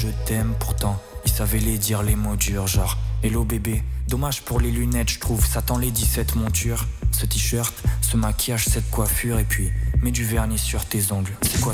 je t'aime. Pourtant, il savait les dire les mots durs, genre hello bébé. Dommage pour les lunettes, je trouve, ça t'enlaidit cette monture. Ce t-shirt, ce maquillage, cette coiffure. Et puis, mets du vernis sur tes ongles. C'est quoi